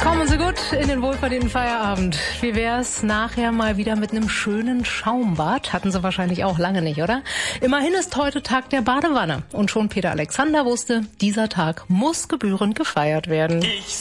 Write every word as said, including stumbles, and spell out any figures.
Kommen Sie gut in den wohlverdienten Feierabend. Wie wär's nachher mal wieder mit einem schönen Schaumbad? Hatten Sie wahrscheinlich auch lange nicht, oder? Immerhin ist heute Tag der Badewanne. Und schon Peter Alexander wusste, dieser Tag muss gebührend gefeiert werden. Ich